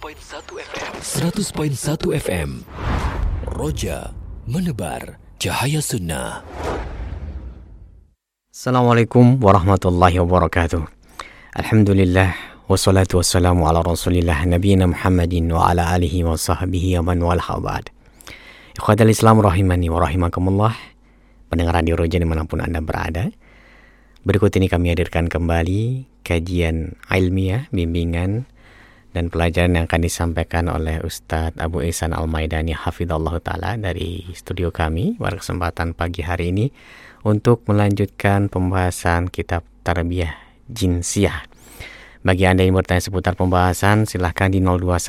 100.1 FM. Roja menebar cahaya sunnah. Assalamualaikum warahmatullahi wabarakatuh. Alhamdulillah wassalatu wassalamu ala rasulillah nabiyina Muhammadin wa ala alihi wa sahbihi wa man walah ba'd. Ikhwatal Islam rahimani wa rahimakumullah. Pendengar Radio Roja dimanapun Anda berada, berikut ini kami hadirkan kembali kajian ilmiah, bimbingan dan pelajaran yang akan disampaikan oleh Ustadz Abu Ihsan Al-Maidani hafidhallahu ta'ala dari studio kami pada kesempatan pagi hari ini untuk melanjutkan pembahasan kitab Tarbiyah Jinsiyah. Bagi Anda yang bertanya seputar pembahasan, silahkan di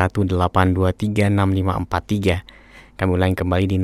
0218236543. Kami ulangi kembali di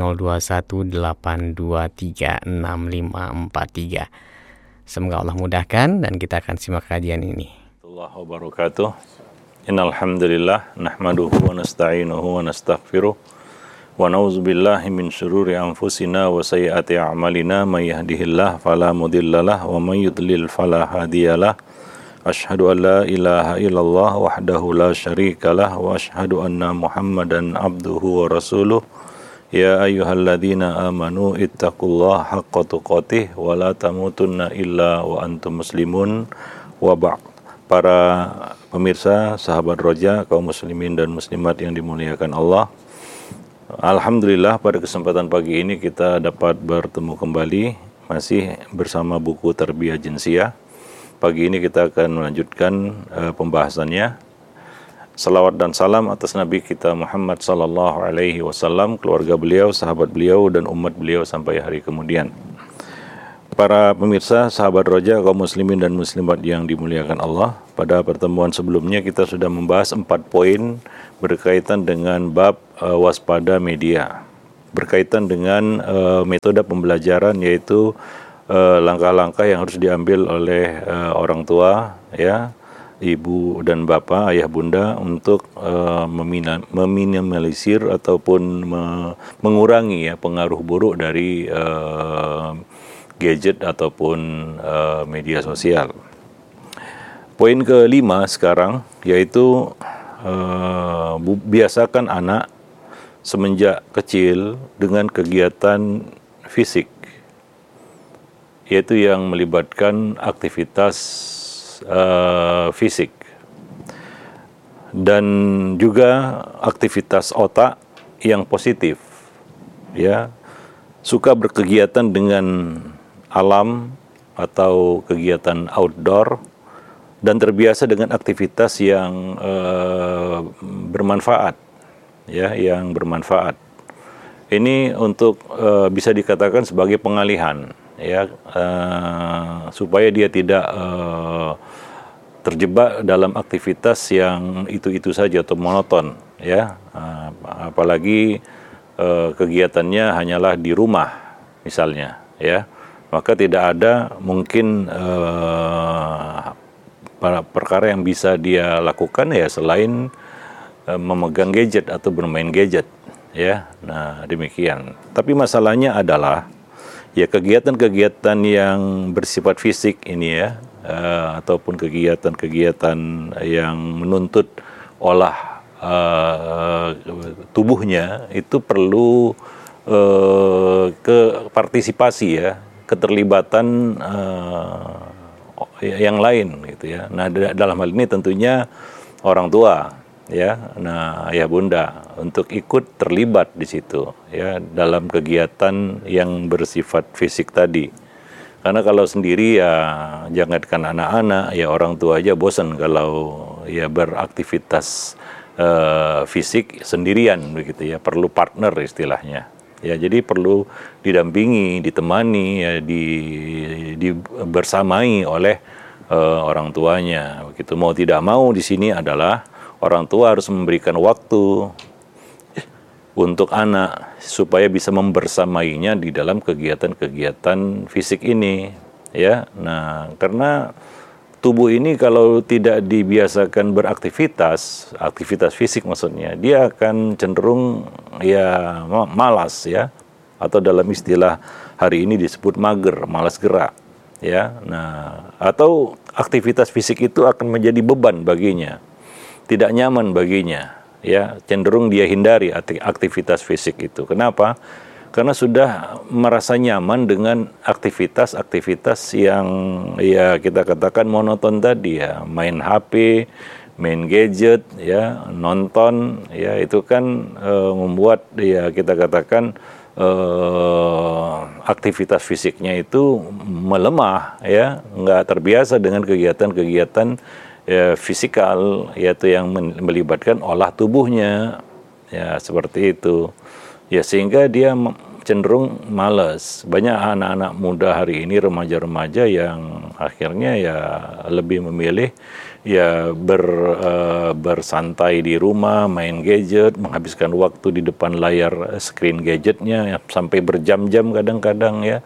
0218236543. Semoga Allah mudahkan dan kita akan simak kajian ini. Assalamualaikum warahmatullahi wabarakatuh. Innal hamdalillah nahmaduhu wa nasta'inuhu wa nastaghfiruh wa na'udzu billahi min syururi anfusina wa sayyiati a'malina may yahdihillahu fala mudhillalah wa may yudlil fala hadiyalah. Asyhadu an la ilaha illallah wahdahu la syarikalah wa asyhadu anna Muhammadan abduhu wa rasuluh. Ya ayyuhalladzina amanu ittaqullaha haqqa tuqatih wa la tamutunna illa wa antum muslimun wa ba'd. Para pemirsa, sahabat Roja, kaum muslimin dan muslimat yang dimuliakan Allah, alhamdulillah pada kesempatan pagi ini kita dapat bertemu kembali masih bersama buku Tarbiyah Jinsiyah. Pagi ini kita akan melanjutkan pembahasannya. Salawat dan salam atas Nabi kita Muhammad sallallahu alaihi wasallam, keluarga beliau, sahabat beliau dan umat beliau sampai hari kemudian. Para pemirsa, sahabat Roja, kaum muslimin dan muslimat yang dimuliakan Allah, pada pertemuan sebelumnya kita sudah membahas 4 poin berkaitan dengan bab waspada media, berkaitan dengan metode pembelajaran, yaitu langkah-langkah yang harus diambil oleh orang tua, ya, ibu dan bapak, ayah bunda, untuk meminimalisir ataupun mengurangi pengaruh buruk dari gadget ataupun media sosial. Poin kelima sekarang yaitu biasakan anak semenjak kecil dengan kegiatan fisik, yaitu yang melibatkan aktivitas fisik dan juga aktivitas otak yang positif, ya, suka berkegiatan dengan alam atau kegiatan outdoor dan terbiasa dengan aktivitas yang bermanfaat, ya, yang bermanfaat. Ini untuk bisa dikatakan sebagai pengalihan, ya, supaya dia tidak terjebak dalam aktivitas yang itu-itu saja atau monoton, ya, apalagi kegiatannya hanyalah di rumah misalnya, ya, maka tidak ada mungkin perkara yang bisa dia lakukan, ya, selain memegang gadget atau bermain gadget, ya. Nah, demikian. Tapi masalahnya adalah, ya, kegiatan-kegiatan yang bersifat fisik ini, ya, ataupun kegiatan-kegiatan yang menuntut olah tubuhnya, itu perlu ke partisipasi, ya, keterlibatan yang lain, gitu, ya. Nah, dalam hal ini tentunya orang tua, ya, nah, ayah bunda, untuk ikut terlibat di situ, ya, dalam kegiatan yang bersifat fisik tadi. Karena kalau sendiri, ya, jangankan anak-anak, ya, orang tua aja bosan kalau, ya, beraktivitas fisik sendirian, begitu, ya, perlu partner istilahnya. Ya, jadi perlu didampingi, ditemani, ya, bersamai oleh orang tuanya. Begitu, mau tidak mau di sini adalah orang tua harus memberikan waktu untuk anak supaya bisa membersamainya di dalam kegiatan-kegiatan fisik ini, ya. Nah, karena tubuh ini kalau tidak dibiasakan beraktivitas, aktivitas fisik maksudnya, dia akan cenderung, ya, malas, ya, atau dalam istilah hari ini disebut mager, malas gerak, ya. Nah, atau aktivitas fisik itu akan menjadi beban baginya, tidak nyaman baginya, ya cenderung dia hindari aktivitas fisik itu. Kenapa? Karena sudah merasa nyaman dengan aktivitas-aktivitas yang ya kita katakan monoton tadi ya, main HP, main gadget, ya nonton, ya itu kan membuat ya kita katakan aktivitas fisiknya itu melemah, ya nggak terbiasa dengan kegiatan-kegiatan fisikal, yaitu yang melibatkan olah tubuhnya, ya seperti itu, ya sehingga dia cenderung malas. Banyak anak-anak muda hari ini, remaja-remaja yang akhirnya ya lebih memilih ya bersantai di rumah, main gadget, menghabiskan waktu di depan layar screen gadgetnya ya, sampai berjam-jam kadang-kadang ya.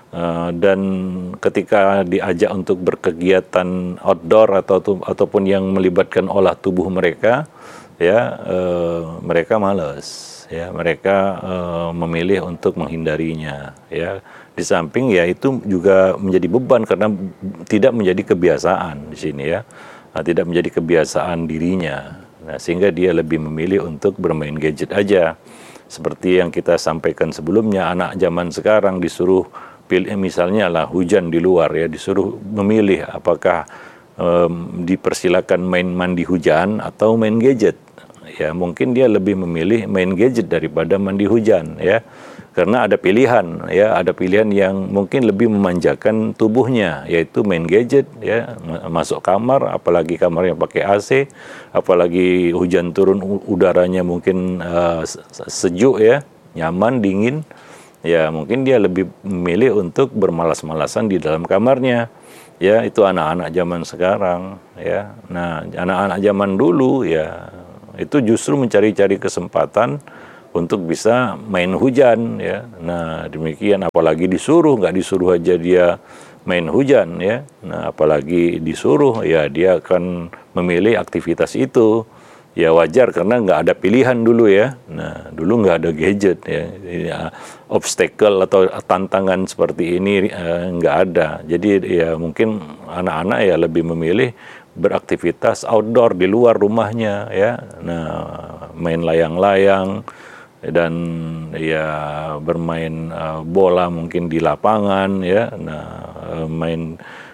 Dan ketika diajak untuk berkegiatan outdoor ataupun yang melibatkan olah tubuh mereka, ya mereka malas. Ya, mereka memilih untuk menghindarinya. Ya, di samping ya itu juga menjadi beban karena tidak menjadi kebiasaan di sini ya, tidak menjadi kebiasaan dirinya. Nah, sehingga dia lebih memilih untuk bermain gadget aja. Seperti yang kita sampaikan sebelumnya, anak zaman sekarang disuruh pilih, misalnya lah hujan di luar ya, disuruh memilih apakah dipersilakan main mandi hujan atau main gadget. Ya mungkin dia lebih memilih main gadget daripada mandi hujan ya, karena ada pilihan ya, ada pilihan yang mungkin lebih memanjakan tubuhnya, yaitu main gadget ya, masuk kamar, apalagi kamarnya pakai AC, apalagi hujan turun udaranya mungkin sejuk ya, nyaman, dingin ya, mungkin dia lebih memilih untuk bermalas-malasan di dalam kamarnya ya. Itu anak-anak zaman sekarang ya. Nah, anak-anak zaman dulu ya itu justru mencari-cari kesempatan untuk bisa main hujan ya. Nah, demikian, apalagi disuruh, nggak disuruh aja dia main hujan ya. Nah, apalagi disuruh ya dia akan memilih aktivitas itu. Ya wajar karena nggak ada pilihan dulu ya. Nah, dulu nggak ada gadget ya. Obstacle atau tantangan seperti ini nggak ada. Jadi ya mungkin anak-anak ya lebih memilih beraktivitas outdoor di luar rumahnya ya. Nah, main layang-layang dan ya bermain bola mungkin di lapangan ya. Nah, main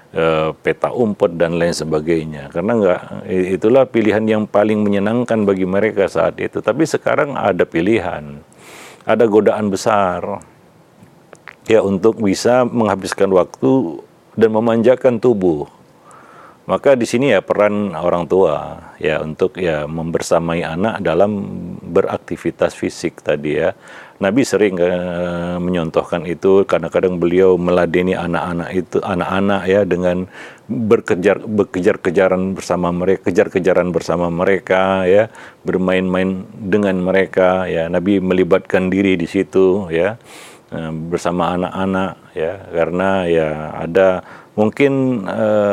peta umpet dan lain sebagainya. Karena itulah pilihan yang paling menyenangkan bagi mereka saat itu. Tapi sekarang ada pilihan, ada godaan besar ya untuk bisa menghabiskan waktu dan memanjakan tubuh. Maka di sini ya peran orang tua ya untuk ya membersamai anak dalam beraktivitas fisik tadi ya. Nabi sering menyontohkan itu, kadang-kadang beliau meladeni anak-anak ya dengan kejar-kejaran bersama mereka ya, bermain-main dengan mereka ya. Nabi melibatkan diri di situ ya, bersama anak-anak ya, karena ya ada mungkin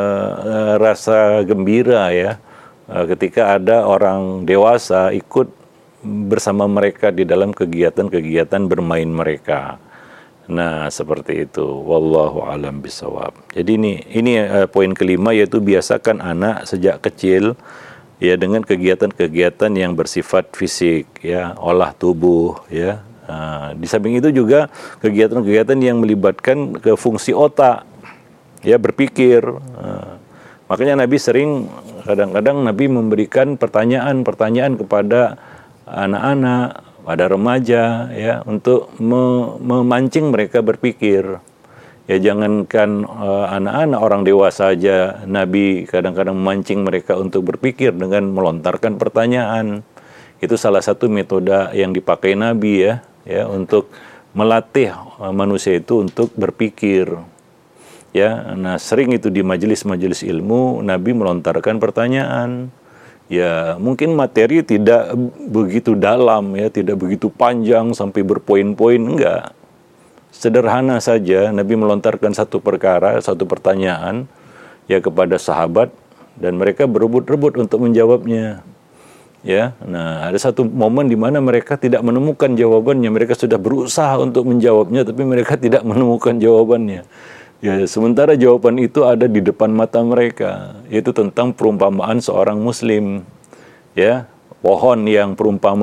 rasa gembira ya ketika ada orang dewasa ikut bersama mereka di dalam kegiatan-kegiatan bermain mereka. Nah, seperti itu. Wallahu a'lam bishawab. Jadi ini poin kelima, yaitu biasakan anak sejak kecil ya dengan kegiatan-kegiatan yang bersifat fisik ya, olah tubuh ya. Di samping itu juga kegiatan-kegiatan yang melibatkan ke fungsi otak ya, berpikir. Makanya Nabi sering, kadang-kadang Nabi memberikan pertanyaan-pertanyaan kepada anak-anak, pada remaja ya, untuk memancing mereka berpikir. Ya jangankan anak-anak, orang dewasa aja Nabi kadang-kadang memancing mereka untuk berpikir dengan melontarkan pertanyaan. Itu salah satu metode yang dipakai Nabi ya untuk melatih manusia itu untuk berpikir. Ya, nah sering itu di majelis-majelis ilmu Nabi melontarkan pertanyaan. Ya, mungkin materi tidak begitu dalam ya, tidak begitu panjang sampai berpoin-poin, enggak. Sederhana saja Nabi melontarkan satu pertanyaan ya kepada sahabat dan mereka berebut-rebut untuk menjawabnya. Ya, nah ada satu momen di mana mereka tidak menemukan jawabannya, mereka sudah berusaha untuk menjawabnya tapi mereka tidak menemukan jawabannya. Ya, sementara jawaban itu ada di depan mata mereka, yaitu tentang perumpamaan seorang muslim. Ya, pohon yang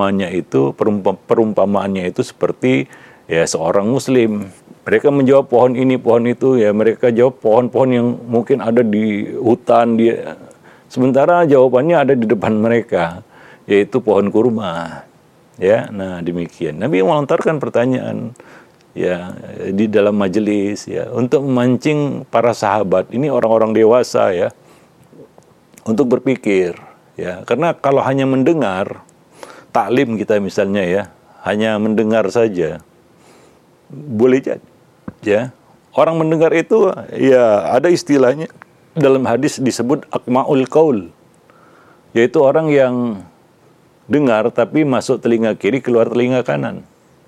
perumpamaannya itu seperti ya seorang muslim. Mereka menjawab pohon ini, pohon itu, ya mereka jawab pohon-pohon yang mungkin ada di hutan, sementara jawabannya ada di depan mereka, yaitu pohon kurma. Ya, nah demikian. Nabi melontarkan pertanyaan ya di dalam majelis ya untuk memancing para sahabat, ini orang-orang dewasa ya, untuk berpikir ya. Karena kalau hanya mendengar taklim kita misalnya ya, hanya mendengar saja boleh jadi ya. Orang mendengar itu ya ada istilahnya dalam hadis disebut akmaul qaul, yaitu orang yang dengar tapi masuk telinga kiri keluar telinga kanan.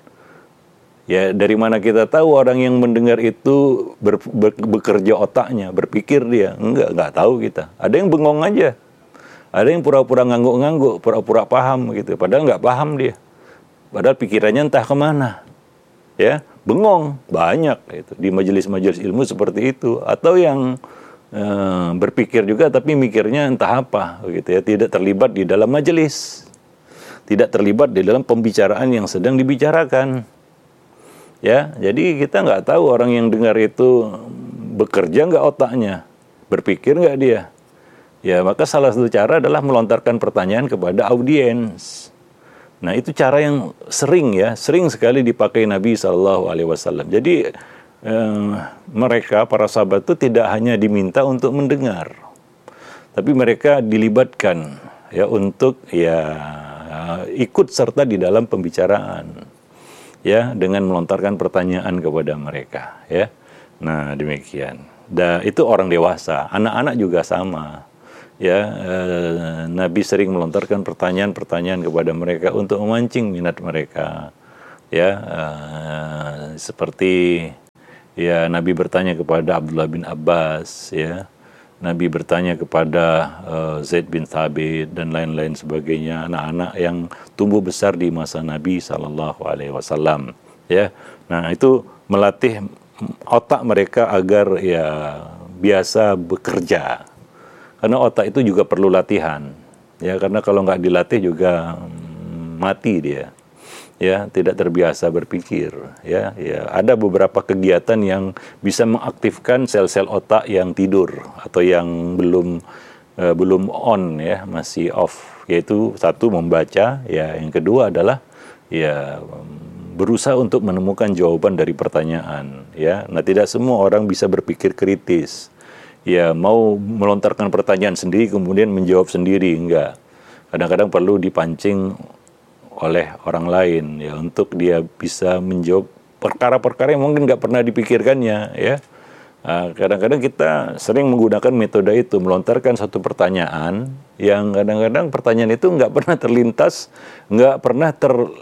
Ya, dari mana kita tahu orang yang mendengar itu bekerja otaknya, berpikir dia? Enggak tahu kita. Ada yang bengong aja. Ada yang pura-pura ngangguk-ngangguk, pura-pura paham gitu. Padahal nggak paham dia. Padahal pikirannya entah kemana. Ya, bengong banyak itu di majelis-majelis ilmu seperti itu. Atau yang berpikir juga tapi mikirnya entah apa gitu ya, tidak terlibat di dalam majelis. Tidak terlibat di dalam pembicaraan yang sedang dibicarakan. Ya, jadi kita nggak tahu orang yang dengar itu bekerja nggak otaknya, berpikir nggak dia. Ya, maka salah satu cara adalah melontarkan pertanyaan kepada audiens. Nah, itu cara yang sering sekali dipakai Nabi SAW. Jadi mereka para sahabat itu tidak hanya diminta untuk mendengar, tapi mereka dilibatkan ya untuk ikut serta di dalam pembicaraan. Ya, dengan melontarkan pertanyaan kepada mereka ya. Nah, demikian. Dan itu orang dewasa, anak-anak juga sama. Ya, Nabi sering melontarkan pertanyaan-pertanyaan kepada mereka untuk memancing minat mereka. Ya, seperti ya Nabi bertanya kepada Abdullah bin Abbas ya. Nabi bertanya kepada Zaid bin Thabit dan lain-lain sebagainya, anak-anak yang tumbuh besar di masa Nabi SAW. Ya, nah itu melatih otak mereka agar ya biasa bekerja. Karena otak itu juga perlu latihan. Ya, karena kalau nggak dilatih juga mati dia. Ya, tidak terbiasa berpikir. Ya, ada beberapa kegiatan yang bisa mengaktifkan sel-sel otak yang tidur atau yang belum on ya, masih off. Yaitu satu membaca, ya yang kedua adalah ya berusaha untuk menemukan jawaban dari pertanyaan. Ya, nah tidak semua orang bisa berpikir kritis. Ya, mau melontarkan pertanyaan sendiri kemudian menjawab sendiri, enggak. Kadang-kadang perlu dipancing oleh orang lain ya untuk dia bisa menjawab perkara-perkara yang mungkin nggak pernah dipikirkannya ya. Kadang-kadang kita sering menggunakan metode itu, melontarkan satu pertanyaan yang kadang-kadang pertanyaan itu nggak pernah terlintas, nggak pernah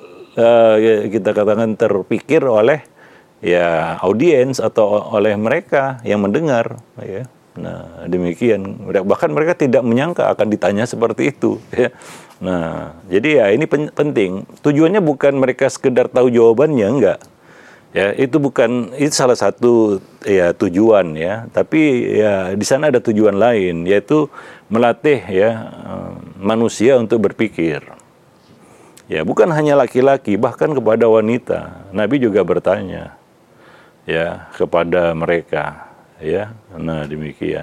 kita katakan terpikir oleh ya audiens atau oleh mereka yang mendengar ya. Nah, demikian. Bahkan mereka tidak menyangka akan ditanya seperti itu ya. Nah, jadi ya ini penting. Tujuannya bukan mereka sekedar tahu jawabannya, enggak. Ya, itu salah satu ya tujuan ya. Tapi ya di sana ada tujuan lain, yaitu melatih ya manusia untuk berpikir. Ya, bukan hanya laki-laki, bahkan kepada wanita. Nabi juga bertanya ya kepada mereka ya. Nah, demikian.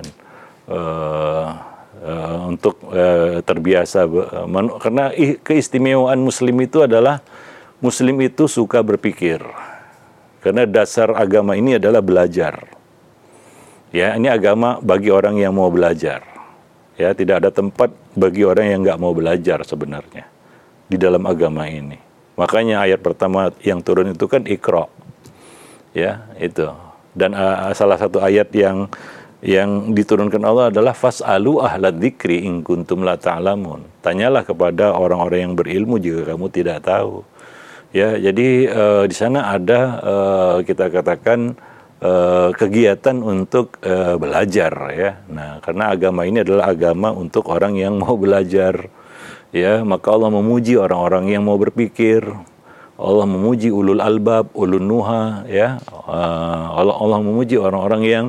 Untuk terbiasa karena keistimewaan muslim itu adalah muslim itu suka berpikir, karena dasar agama ini adalah belajar ya. Ini agama bagi orang yang mau belajar ya, tidak ada tempat bagi orang yang nggak mau belajar sebenarnya di dalam agama ini. Makanya ayat pertama yang turun itu kan Iqra ya, itu. Dan salah satu ayat yang diturunkan Allah adalah fas'alu ahlad dzikri in kuntum la ta'lamun. Tanyalah kepada orang-orang yang berilmu jika kamu tidak tahu. Ya, jadi di sana ada kita katakan kegiatan untuk belajar ya. Nah, karena agama ini adalah agama untuk orang yang mau belajar. Ya, maka Allah memuji orang-orang yang mau berpikir. Allah memuji ulul albab, ulul nuha ya. Allah memuji orang-orang yang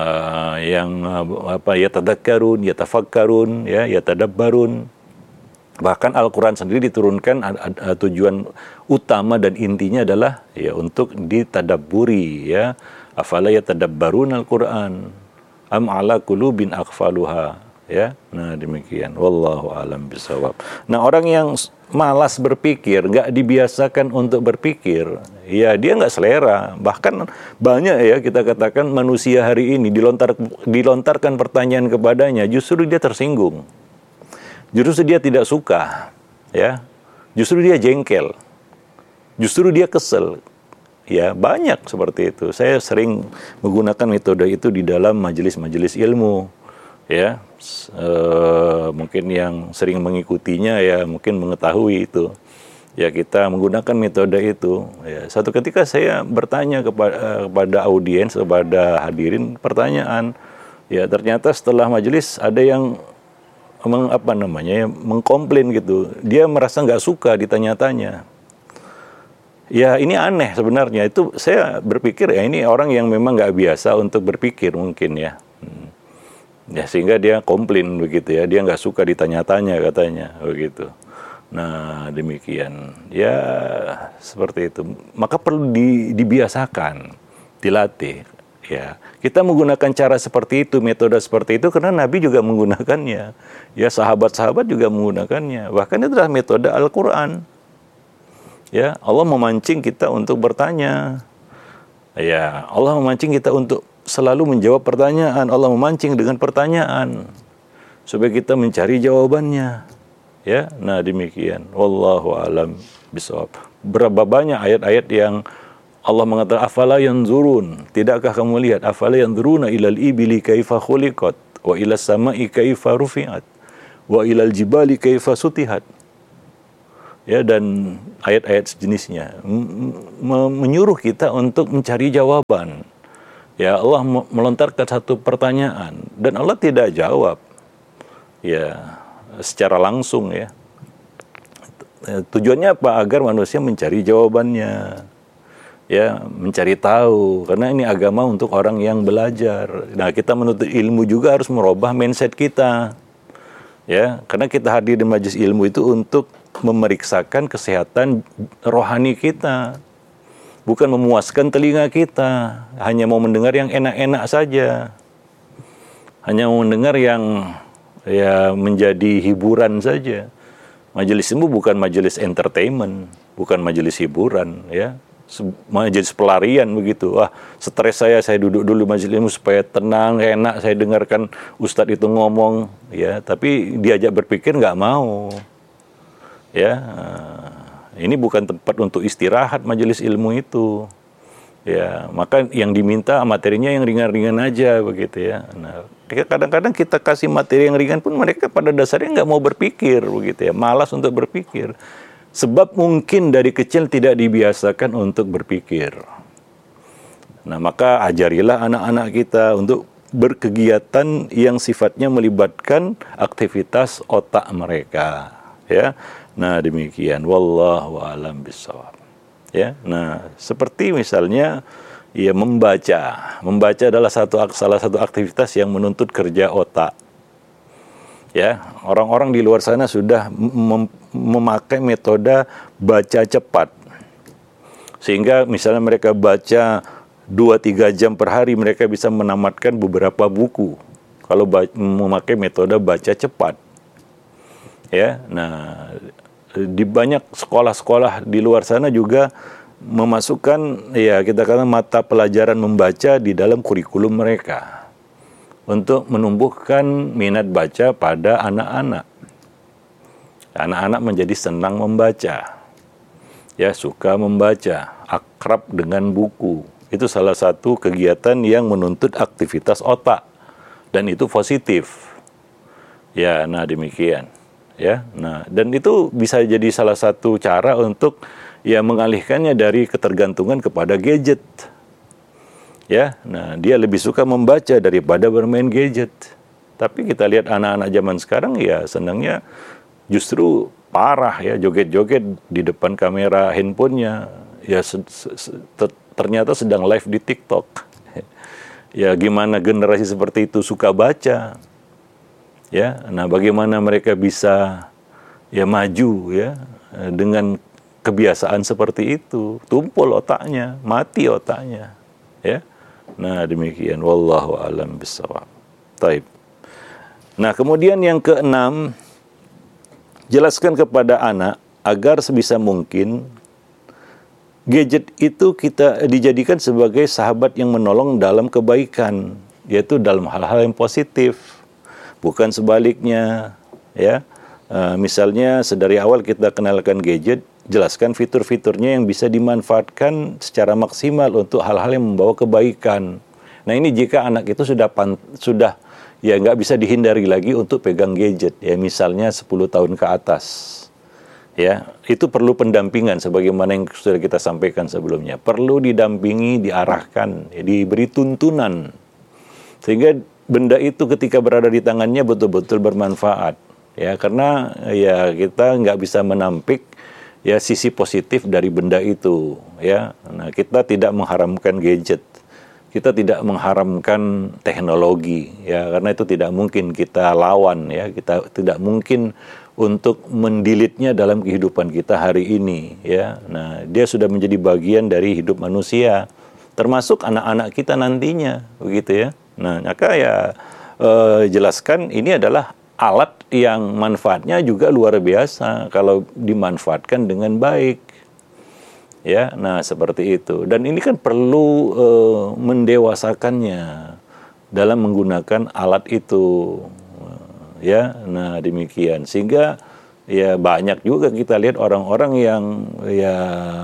yatadakkarun, yatafakkarun, ya, yatadabbarun. Bahkan Al-Quran sendiri diturunkan tujuan utama dan intinya adalah ya untuk ditadabburi, ya. Afala yatadabbaruna al-Quran am ala qulubin aqfaluha, ya. Nah, demikian. Wallahu alam bisawab. Nah, orang yang malas berpikir, nggak dibiasakan untuk berpikir, ya dia nggak selera. Bahkan banyak, ya, kita katakan manusia hari ini dilontarkan pertanyaan kepadanya, justru dia tersinggung. Justru dia tidak suka, ya. Justru dia jengkel. Justru dia kesel. Ya, banyak seperti itu. Saya sering menggunakan metode itu di dalam majelis-majelis ilmu, ya. Mungkin yang sering mengikutinya ya mungkin mengetahui itu. Ya, kita menggunakan metode itu. Ya, satu ketika saya bertanya kepada audiens, kepada hadirin pertanyaan. Ya, ternyata setelah majelis ada yang mengkomplain gitu. Dia merasa nggak suka ditanya-tanya. Ya, ini aneh sebenarnya. Itu saya berpikir ya ini orang yang memang nggak biasa untuk berpikir mungkin, ya. Ya, sehingga dia komplain begitu, ya. Dia nggak suka ditanya-tanya katanya begitu. Nah, demikian. Ya, seperti itu. Maka perlu dibiasakan, dilatih. Ya, kita menggunakan cara seperti itu, metode seperti itu karena Nabi juga menggunakannya. Ya, sahabat-sahabat juga menggunakannya. Bahkan itu adalah metode Al-Quran. Ya, Allah memancing kita untuk bertanya. Ya, Allah memancing kita untuk selalu menjawab pertanyaan. Allah memancing dengan pertanyaan supaya kita mencari jawabannya. Ya, nah demikian. Wallahu alam bishawab. Berapa banyak ayat-ayat yang Allah mengatakan afala yanzurun, tidakkah kamu lihat, afala yanzuruna ilal ibili kaifa khuliqat wa ilas sama'i kaifa rufi'at wa ilal jibali kaifa sutihat. Ya, dan ayat-ayat sejenisnya menyuruh kita untuk mencari jawaban. Ya, Allah melontarkan satu pertanyaan dan Allah tidak jawab, ya, secara langsung, ya. Tujuannya apa? Agar manusia mencari jawabannya. Ya, mencari tahu, karena ini agama untuk orang yang belajar. Nah, kita menuntut ilmu juga harus merubah mindset kita, ya, karena kita hadir di majelis ilmu itu untuk memeriksakan kesehatan rohani kita, bukan memuaskan telinga kita, hanya mau mendengar yang enak-enak saja, hanya mau mendengar yang ya menjadi hiburan saja. Majelis ilmu bukan majelis entertainment, bukan majelis hiburan, ya. Majelis pelarian begitu. Wah, stres saya duduk dulu majelis ilmu supaya tenang, enak saya dengarkan ustadz itu ngomong, ya, tapi diajak berpikir nggak mau. Ya, ini bukan tempat untuk istirahat majelis ilmu itu. Ya, maka yang diminta materinya yang ringan-ringan aja begitu, ya. Nah, kadang-kadang kita kasih materi yang ringan pun mereka pada dasarnya nggak mau berpikir begitu, ya, malas untuk berpikir. Sebab mungkin dari kecil tidak dibiasakan untuk berpikir. Nah, maka ajarilah anak-anak kita untuk berkegiatan yang sifatnya melibatkan aktivitas otak mereka, ya. Nah, demikian. Wallahu a'lam bishawab. Ya. Nah, seperti misalnya ya membaca. Membaca adalah salah satu aktivitas yang menuntut kerja otak. Ya, orang-orang di luar sana sudah memakai metode baca cepat. Sehingga misalnya mereka baca 2-3 jam per hari, mereka bisa menamatkan beberapa buku. Kalau memakai metode baca cepat. Ya, nah di banyak sekolah-sekolah di luar sana juga memasukkan, ya, kita katakan mata pelajaran membaca di dalam kurikulum mereka untuk menumbuhkan minat baca pada anak-anak. Anak-anak menjadi senang membaca, ya, suka membaca, akrab dengan buku. Itu salah satu kegiatan yang menuntut aktivitas otak dan itu positif. Ya, nah demikian. Ya, nah dan itu bisa jadi salah satu cara untuk ya mengalihkannya dari ketergantungan kepada gadget. Ya, nah dia lebih suka membaca daripada bermain gadget. Tapi kita lihat anak-anak zaman sekarang ya senangnya justru parah, ya, joget-joget di depan kamera handphonenya. Ya ternyata sedang live di TikTok. Ya, gimana generasi seperti itu suka baca? Ya, nah bagaimana mereka bisa ya maju ya dengan kebiasaan seperti itu, tumpul otaknya, mati otaknya, ya. Nah, demikian, wallahu a'lam bishawab. Taib. Nah, kemudian yang keenam, jelaskan kepada anak agar sebisa mungkin gadget itu kita dijadikan sebagai sahabat yang menolong dalam kebaikan, yaitu dalam hal-hal yang positif, bukan sebaliknya, ya. Misalnya sedari awal kita kenalkan gadget, jelaskan fitur-fiturnya yang bisa dimanfaatkan secara maksimal untuk hal-hal yang membawa kebaikan. Nah, ini jika anak itu sudah ya nggak bisa dihindari lagi untuk pegang gadget, ya misalnya 10 tahun ke atas. Ya, itu perlu pendampingan sebagaimana yang sudah kita sampaikan sebelumnya. Perlu didampingi, diarahkan, ya, diberi tuntunan. Sehingga benda itu ketika berada di tangannya betul-betul bermanfaat. Ya, karena ya kita nggak bisa menampik ya sisi positif dari benda itu. Ya, nah kita tidak mengharamkan gadget. Kita tidak mengharamkan teknologi, ya, karena itu tidak mungkin kita lawan, ya, kita tidak mungkin untuk mendelete-nya dalam kehidupan kita hari ini, ya. Nah, dia sudah menjadi bagian dari hidup manusia, termasuk anak-anak kita nantinya, begitu ya. Nah, maka ya jelaskan ini adalah alat yang manfaatnya juga luar biasa kalau dimanfaatkan dengan baik. Ya, nah seperti itu. Dan ini kan perlu mendewasakannya dalam menggunakan alat itu. Ya, nah demikian. Sehingga ya banyak juga kita lihat orang-orang yang ya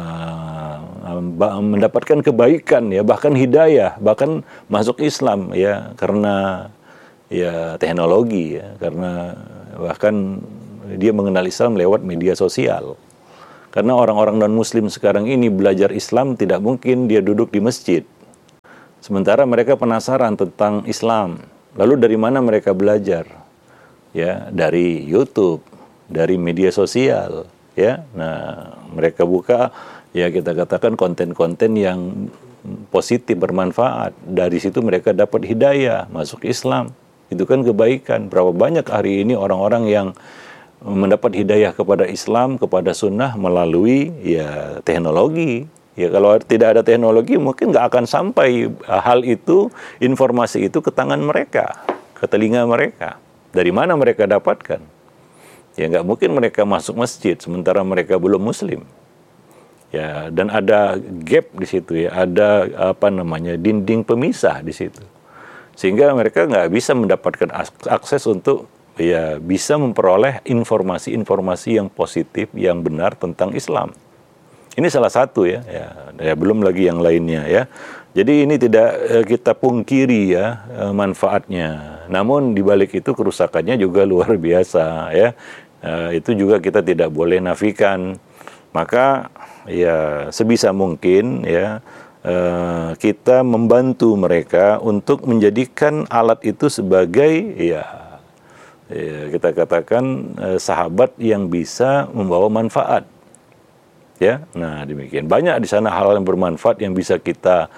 mendapatkan kebaikan, ya bahkan hidayah, bahkan masuk Islam, ya karena ya teknologi, ya karena bahkan dia mengenal Islam lewat media sosial. Karena orang-orang non-muslim sekarang ini belajar Islam tidak mungkin dia duduk di masjid. Sementara mereka penasaran tentang Islam. Lalu dari mana mereka belajar? Ya, dari YouTube, dari media sosial, ya. Nah, mereka buka, ya kita katakan konten-konten yang positif, bermanfaat. Dari situ mereka dapat hidayah, masuk Islam. Itu kan kebaikan. Berapa banyak hari ini orang-orang yang mendapat hidayah kepada Islam, kepada sunnah melalui ya teknologi. Ya kalau tidak ada teknologi mungkin nggak akan sampai hal itu, informasi itu ke tangan mereka, ke telinga mereka. Dari mana mereka dapatkan? Ya nggak mungkin mereka masuk masjid sementara mereka belum muslim. Ya, dan ada gap di situ, ya, ada dinding pemisah di situ. Sehingga mereka nggak bisa mendapatkan akses untuk ya bisa memperoleh informasi-informasi yang positif, yang benar tentang Islam. Ini salah satu, ya belum lagi yang lainnya, ya. Jadi ini tidak kita pungkiri, ya, manfaatnya. Namun di balik itu kerusakannya juga luar biasa, ya. Itu juga kita tidak boleh nafikan. Maka ya sebisa mungkin, ya, kita membantu mereka untuk menjadikan alat itu sebagai ya kita katakan sahabat yang bisa membawa manfaat, ya. Nah demikian, banyak di sana hal yang bermanfaat yang bisa kita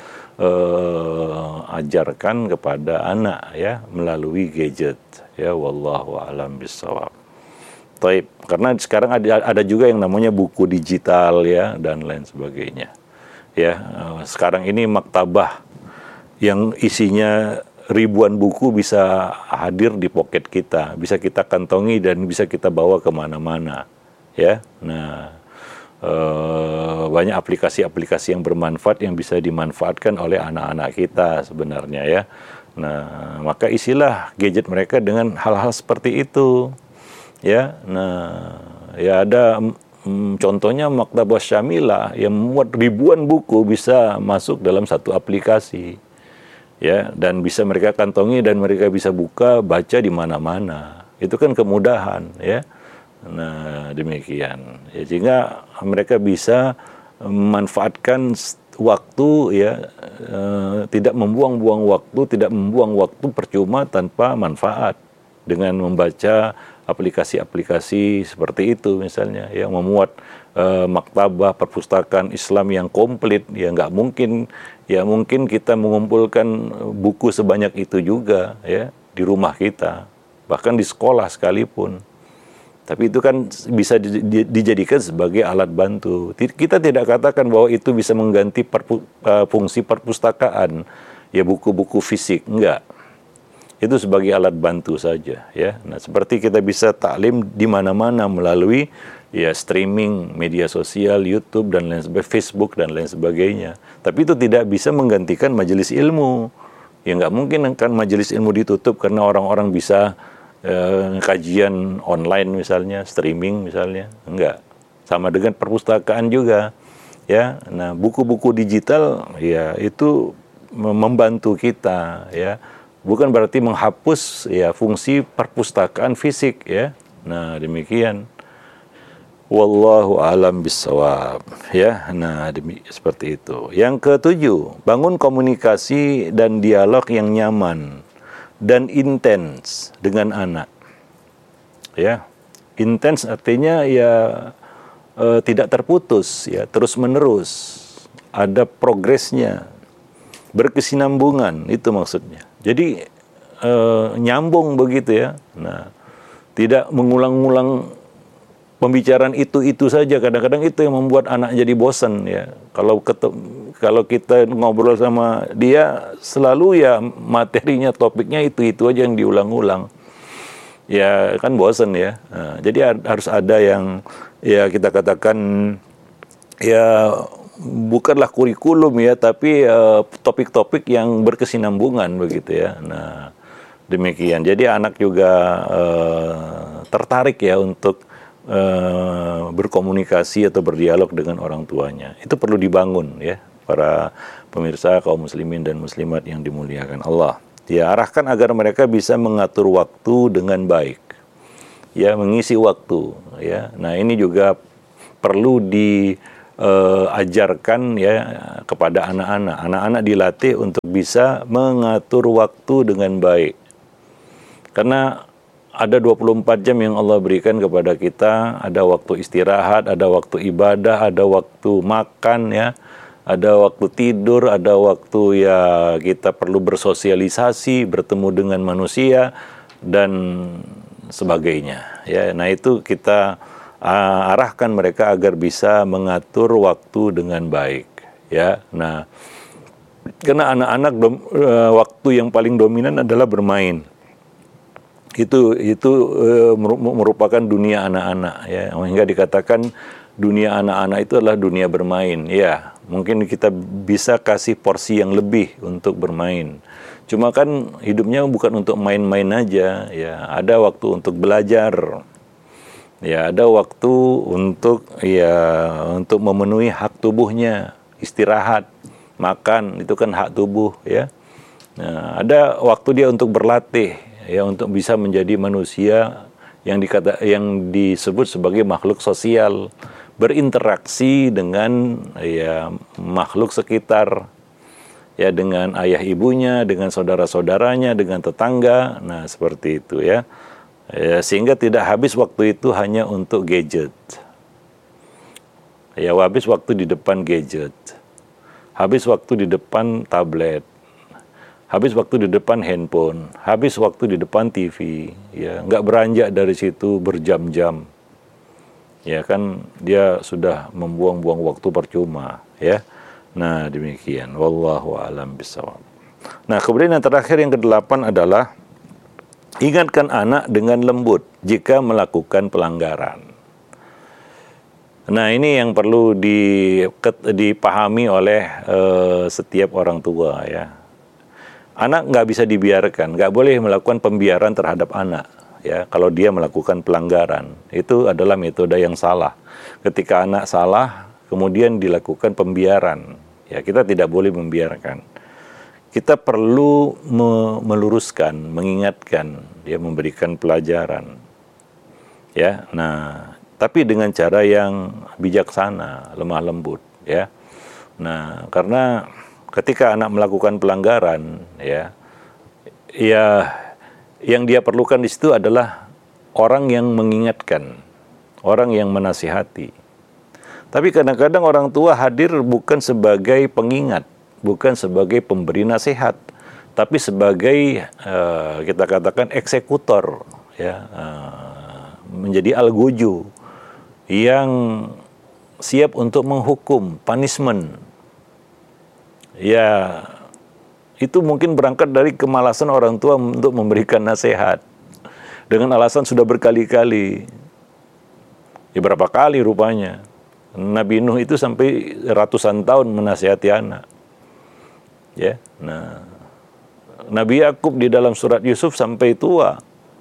ajarkan kepada anak, ya, melalui gadget, ya. Wallahu a'lam bishawab. Taib. Karena sekarang ada juga yang namanya buku digital, ya, dan lain sebagainya, ya. Sekarang ini maktabah yang isinya ribuan buku bisa hadir di pocket kita, bisa kita kantongi dan bisa kita bawa kemana-mana, ya. Nah, banyak aplikasi-aplikasi yang bermanfaat yang bisa dimanfaatkan oleh anak-anak kita sebenarnya, ya. Nah, maka isilah gadget mereka dengan hal-hal seperti itu, ya. Nah, ya ada contohnya Maktabah Syamilah yang memuat ribuan buku bisa masuk dalam satu aplikasi. Ya, dan bisa mereka kantongi dan mereka bisa buka, baca di mana-mana. Itu kan kemudahan, ya. Nah, demikian. Ya, sehingga mereka bisa memanfaatkan waktu, ya, tidak membuang-buang waktu, tidak membuang waktu percuma tanpa manfaat dengan membaca aplikasi-aplikasi seperti itu misalnya, yang memuat maktabah perpustakaan Islam yang komplit. Ya nggak mungkin, ya mungkin kita mengumpulkan buku sebanyak itu juga, ya, di rumah kita, bahkan di sekolah sekalipun, Tapi itu kan bisa dijadikan sebagai alat bantu. Kita tidak katakan bahwa itu bisa mengganti fungsi perpustakaan, ya buku-buku fisik, enggak. Itu sebagai alat bantu saja, ya. Nah, seperti kita bisa taklim di mana-mana melalui ya streaming media sosial, YouTube dan lain sebagainya, Facebook dan lain sebagainya. Tapi itu tidak bisa menggantikan majelis ilmu. Ya nggak mungkin kan majelis ilmu ditutup karena orang-orang bisa kajian online misalnya, streaming misalnya, enggak. Sama dengan perpustakaan juga, ya. Nah, buku-buku digital, ya itu membantu kita, ya. Bukan berarti menghapus ya fungsi perpustakaan fisik, ya. Nah, demikian. Wallahu a'lam bishawab, ya. Nah, seperti itu. Yang ketujuh, bangun komunikasi dan dialog yang nyaman dan intens dengan anak, ya. Intens artinya ya tidak terputus, ya, terus menerus, ada progresnya, berkesinambungan, itu maksudnya. Jadi nyambung begitu, ya. Nah, tidak mengulang-ulang pembicaraan itu saja. Kadang-kadang itu yang membuat anak jadi bosan, ya. Kalau kita ngobrol sama dia selalu ya materinya, topiknya itu aja yang diulang-ulang, ya kan bosan, ya. Nah, jadi harus ada yang ya kita katakan ya bukanlah kurikulum, ya, tapi topik-topik yang berkesinambungan begitu, ya. Nah, demikian. Jadi anak juga tertarik ya untuk berkomunikasi atau berdialog dengan orang tuanya. Itu perlu dibangun, ya, para pemirsa kaum muslimin dan muslimat yang dimuliakan Allah. Ya, arahkan agar mereka bisa mengatur waktu dengan baik, ya, mengisi waktu, ya. Nah, ini juga perlu diajarkan ya kepada anak-anak. Anak-anak dilatih untuk bisa mengatur waktu dengan baik. Karena ada 24 jam yang Allah berikan kepada kita, ada waktu istirahat, ada waktu ibadah, ada waktu makan, ya, ada waktu tidur, ada waktu ya kita perlu bersosialisasi, bertemu dengan manusia dan sebagainya, ya. Nah, itu kita arahkan mereka agar bisa mengatur waktu dengan baik, ya. Nah, karena anak-anak waktu yang paling dominan adalah bermain. Itu merupakan dunia anak-anak, ya. Hingga dikatakan dunia anak-anak itu adalah dunia bermain. Ya, mungkin kita bisa kasih porsi yang lebih untuk bermain. Cuma kan hidupnya bukan untuk main-main aja, ya. Ada waktu untuk belajar. Ya, ada waktu untuk memenuhi hak tubuhnya, istirahat, makan, itu kan hak tubuh, ya. Nah, ada waktu dia untuk berlatih, ya, untuk bisa menjadi manusia yang disebut sebagai makhluk sosial, berinteraksi dengan ya makhluk sekitar, ya, dengan ayah ibunya, dengan saudara-saudaranya, dengan tetangga. Nah, seperti itu, ya. Ya, sehingga tidak habis waktu itu hanya untuk gadget. Ya, habis waktu di depan gadget, habis waktu di depan tablet, habis waktu di depan handphone, habis waktu di depan TV, ya, nggak beranjak dari situ berjam-jam, ya kan, dia sudah membuang-buang waktu percuma, ya. Nah, demikian. Wallahu a'lam bishawab. Nah, kemudian yang terakhir, yang ke-8 adalah ingatkan anak dengan lembut jika melakukan pelanggaran. Nah, ini yang perlu dipahami oleh setiap orang tua, ya. Anak nggak bisa dibiarkan, nggak boleh melakukan pembiaran terhadap anak, ya. Kalau dia melakukan pelanggaran, itu adalah metode yang salah. Ketika anak salah, kemudian dilakukan pembiaran, ya, kita tidak boleh membiarkan. Kita perlu meluruskan, mengingatkan, dia memberikan pelajaran, ya. Nah, tapi dengan cara yang bijaksana, lemah lembut, ya. Nah, karena ketika anak melakukan pelanggaran, ya yang dia perlukan di situ adalah orang yang mengingatkan, orang yang menasihati. Tapi kadang-kadang orang tua hadir bukan sebagai pengingat, bukan sebagai pemberi nasihat, tapi sebagai kita katakan eksekutor, ya, menjadi algojo yang siap untuk menghukum, punishment. Ya, itu mungkin berangkat dari kemalasan orang tua untuk memberikan nasihat. Dengan alasan sudah berkali-kali. Ya, berapa kali rupanya. Nabi Nuh itu sampai ratusan tahun menasihati anak. Ya, nah, Nabi Yakub di dalam surat Yusuf sampai tua.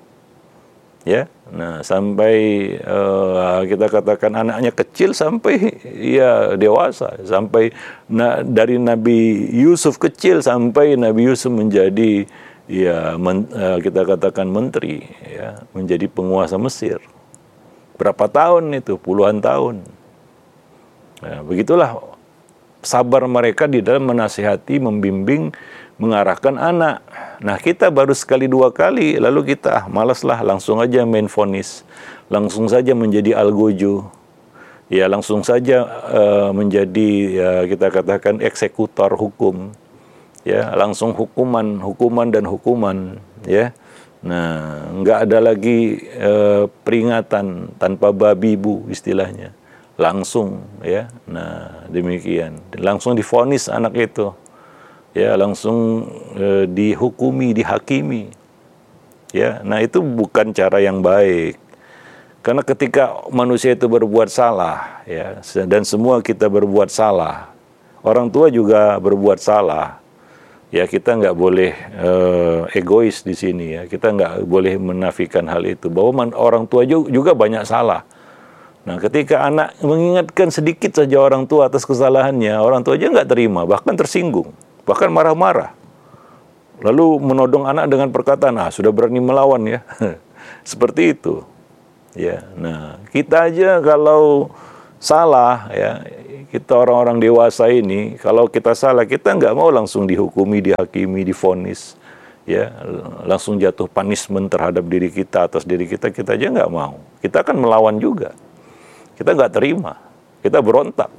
Ya, nah sampai kita katakan anaknya kecil sampai ya dewasa, sampai dari Nabi Yusuf kecil sampai Nabi Yusuf menjadi ya kita katakan menteri, ya, menjadi penguasa Mesir. Berapa tahun itu? Puluhan tahun. Nah, begitulah sabar mereka di dalam menasihati, membimbing, mengarahkan anak. Nah, kita baru sekali dua kali, lalu kita malaslah, langsung aja main vonis, langsung saja menjadi algojo, ya langsung saja menjadi ya kita katakan eksekutor hukum, ya langsung hukuman dan hukuman, ya. Nah, nggak ada lagi peringatan tanpa babi bu istilahnya, langsung, ya. Nah, demikian, langsung divonis anak itu. Ya, langsung dihukumi, dihakimi. Ya, nah itu bukan cara yang baik. Karena ketika manusia itu berbuat salah, ya, dan semua kita berbuat salah, orang tua juga berbuat salah. Ya, kita nggak boleh egois di sini, ya. Kita nggak boleh menafikan hal itu, bahwa orang tua juga banyak salah. Nah, ketika anak mengingatkan sedikit saja orang tua atas kesalahannya, orang tua aja nggak terima, bahkan tersinggung. Bahkan marah-marah. Lalu menodong anak dengan perkataan, sudah berani melawan ya. Seperti itu. Ya, nah, kita aja kalau salah, ya, kita orang-orang dewasa ini, kalau kita salah, kita nggak mau langsung dihukumi, dihakimi, divonis, ya, langsung jatuh punishment terhadap diri kita, atas diri kita aja nggak mau. Kita akan melawan juga. Kita nggak terima. Kita berontak.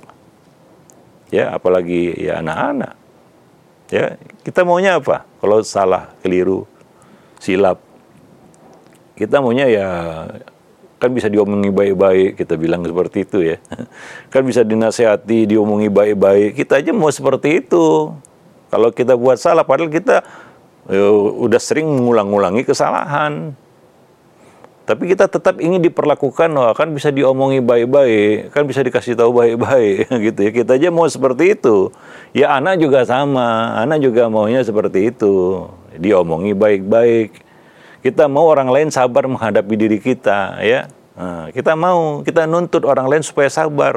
Ya, apalagi ya anak-anak. Ya, kita maunya apa? Kalau salah, keliru, silap, kita maunya ya kan bisa diomongi baik-baik, kita bilang seperti itu ya. Kan bisa dinasehati, diomongi baik-baik. Kita aja mau seperti itu. Kalau kita buat salah, padahal kita udah sering mengulang-ulangi kesalahan. Tapi kita tetap ingin diperlakukan, kan bisa diomongi baik-baik, kan bisa dikasih tahu baik-baik, gitu ya. Kita aja mau seperti itu. Ya anak juga sama, anak juga maunya seperti itu. Diomongi baik-baik. Kita mau orang lain sabar menghadapi diri kita, ya. Nah, kita nuntut orang lain supaya sabar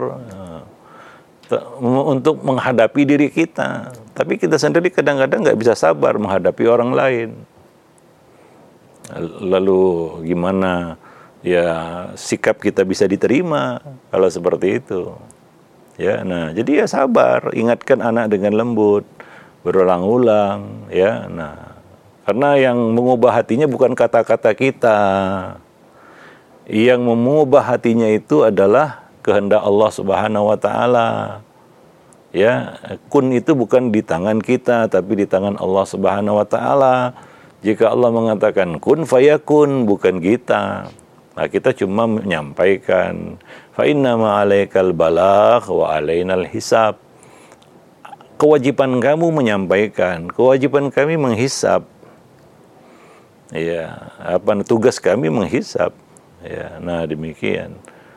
untuk menghadapi diri kita. Tapi kita sendiri kadang-kadang nggak bisa sabar menghadapi orang lain. Lalu gimana ya sikap kita bisa diterima kalau seperti itu, ya. Nah, jadi ya sabar, ingatkan anak dengan lembut, berulang-ulang, ya. Nah, karena yang mengubah hatinya bukan kata-kata kita, yang mengubah hatinya itu adalah kehendak Allah Subhanahu Wa Taala, ya. Kun itu bukan di tangan kita, tapi di tangan Allah Subhanahu Wa Taala. Jika Allah mengatakan kun fayakun, bukan kita. Nah, kita cuma menyampaikan. Fa inna ma'alaikal balagh wa alainal hisab. Kewajiban kamu menyampaikan, kewajiban kami menghisab. Ya, tugas kami menghisab. Ya, nah demikian.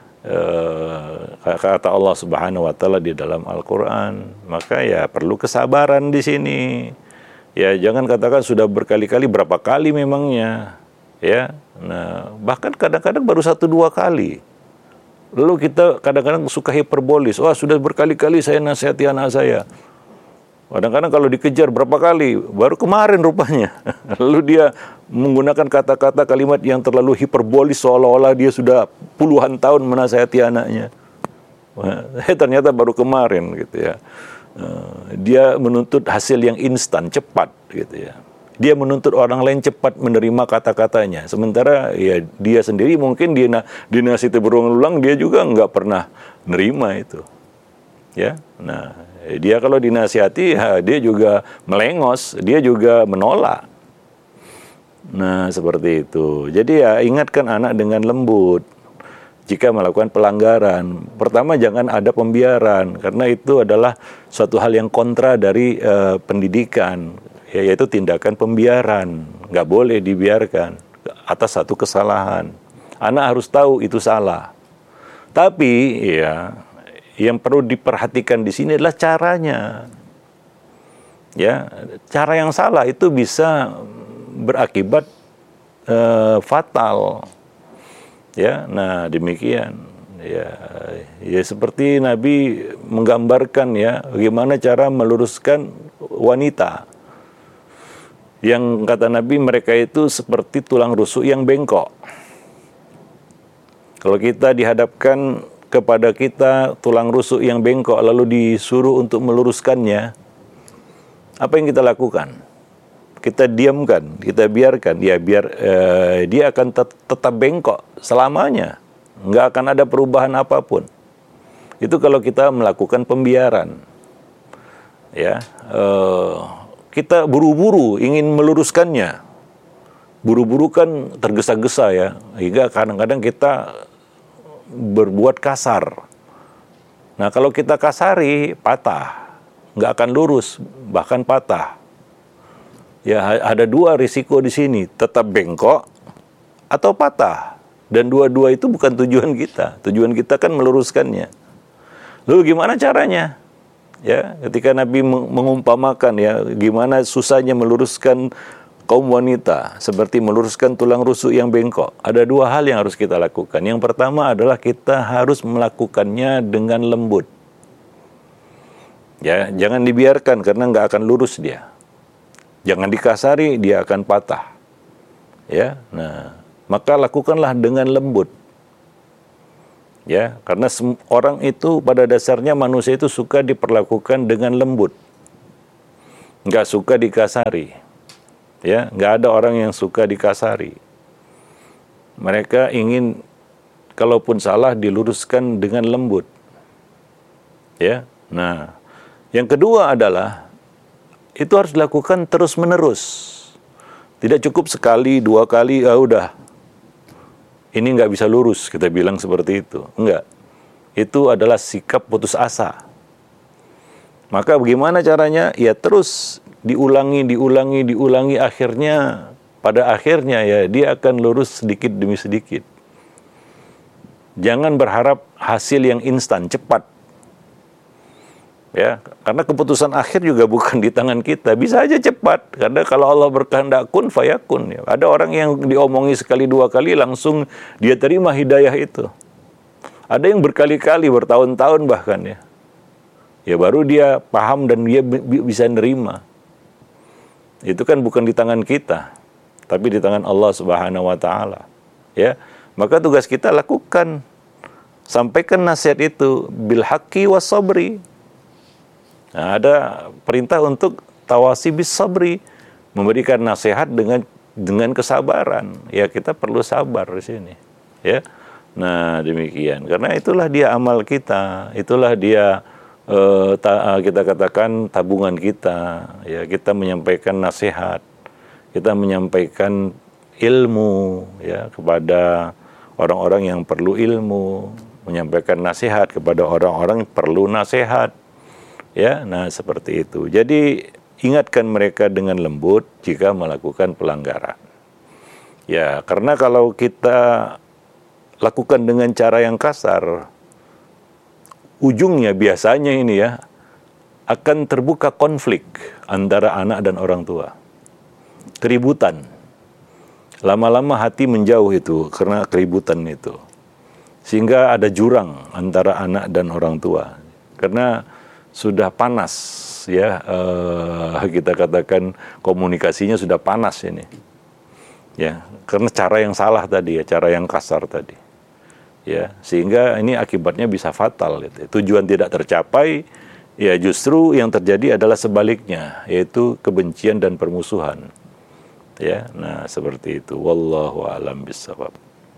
Kata Allah Subhanahu wa taala di dalam Al-Qur'an. Maka ya perlu kesabaran di sini. Ya, jangan katakan sudah berkali-kali, berapa kali memangnya, ya. Nah, bahkan kadang-kadang baru 1-2 kali. Lalu kita kadang-kadang suka hiperbolis. Sudah berkali-kali saya nasihati anak saya. Kadang-kadang kalau dikejar berapa kali, baru kemarin rupanya. Lalu dia menggunakan kata-kata kalimat yang terlalu hiperbolis, seolah-olah dia sudah puluhan tahun menasihati anaknya. Ternyata baru kemarin, gitu ya. Dia menuntut hasil yang instan, cepat, gitu ya. Dia menuntut orang lain cepat menerima kata-katanya. Sementara ya dia sendiri mungkin dinasihati berulang-ulang, dia juga nggak pernah nerima itu. Ya, nah dia kalau dinasihati, dia juga melengos, dia juga menolak. Nah, seperti itu. Jadi ya ingatkan anak dengan lembut. Jika melakukan pelanggaran, pertama jangan ada pembiaran, karena itu adalah suatu hal yang kontra dari pendidikan, yaitu tindakan pembiaran. Nggak boleh dibiarkan atas satu kesalahan. Anak harus tahu itu salah. Tapi ya, yang perlu diperhatikan di sini adalah caranya. Ya, cara yang salah itu bisa berakibat fatal. Ya, nah demikian. Ya seperti Nabi menggambarkan ya bagaimana cara meluruskan wanita. Yang kata Nabi mereka itu seperti tulang rusuk yang bengkok. Kalau kita dihadapkan kepada kita tulang rusuk yang bengkok lalu disuruh untuk meluruskannya, apa yang kita lakukan? Kita diamkan, kita biarkan, ya biar dia akan tetap bengkok selamanya, nggak akan ada perubahan apapun. Itu kalau kita melakukan pembiaran, ya kita buru-buru ingin meluruskannya, buru-buru kan tergesa-gesa ya, hingga kadang-kadang kita berbuat kasar. Nah kalau kita kasari patah, nggak akan lurus, bahkan patah. Ya ada dua risiko di sini, tetap bengkok atau patah. Dan dua-dua itu bukan tujuan kita. Tujuan kita kan meluruskannya. Lalu gimana caranya? Ya, ketika Nabi mengumpamakan ya gimana susahnya meluruskan kaum wanita seperti meluruskan tulang rusuk yang bengkok. Ada dua hal yang harus kita lakukan. Yang pertama adalah kita harus melakukannya dengan lembut. Ya, jangan dibiarkan karena nggak akan lurus dia. Jangan dikasari, dia akan patah. Ya, nah, maka lakukanlah dengan lembut. Ya, karena orang itu pada dasarnya manusia itu suka diperlakukan dengan lembut. Nggak suka dikasari. Ya, nggak ada orang yang suka dikasari. Mereka ingin kalaupun salah diluruskan dengan lembut. Ya, nah, yang kedua adalah itu harus dilakukan terus-menerus. Tidak cukup sekali, dua kali, udah. Ini nggak bisa lurus, kita bilang seperti itu. Enggak. Itu adalah sikap putus asa. Maka bagaimana caranya? Ya terus diulangi, akhirnya, pada akhirnya ya dia akan lurus sedikit demi sedikit. Jangan berharap hasil yang instan, cepat. Ya, karena keputusan akhir juga bukan di tangan kita. Bisa aja cepat, karena kalau Allah berkehendak kun fayakun. Ya. Ada orang yang diomongi sekali dua kali langsung dia terima hidayah itu. Ada yang berkali-kali, bertahun-tahun bahkan ya. Ya baru dia paham dan dia bisa nerima. Itu kan bukan di tangan kita, tapi di tangan Allah Subhanahu wa taala. Ya. Maka tugas kita lakukan, sampaikan nasihat itu bil haqqi was sabri. Nah, ada perintah untuk tawasi bis sabri, memberikan nasihat dengan kesabaran. Ya kita perlu sabar di sini. Ya, nah demikian. Karena itulah dia amal kita, itulah dia kita katakan tabungan kita. Ya kita menyampaikan nasihat, kita menyampaikan ilmu ya kepada orang-orang yang perlu ilmu, menyampaikan nasihat kepada orang-orang yang perlu nasihat. Ya, nah seperti itu. Jadi ingatkan mereka dengan lembut jika melakukan pelanggaran. Ya, karena kalau kita lakukan dengan cara yang kasar, ujungnya biasanya ini ya akan terbuka konflik antara anak dan orang tua. Keributan. Lama-lama hati menjauh itu karena keributan itu. Sehingga ada jurang antara anak dan orang tua. Karena sudah panas ya, kita katakan komunikasinya sudah panas ini ya, karena cara yang salah tadi ya, cara yang kasar tadi ya, sehingga ini akibatnya bisa fatal gitu. Tujuan tidak tercapai ya, justru yang terjadi adalah sebaliknya, yaitu kebencian dan permusuhan ya. Nah seperti itu, wallahu a'lam bishawab.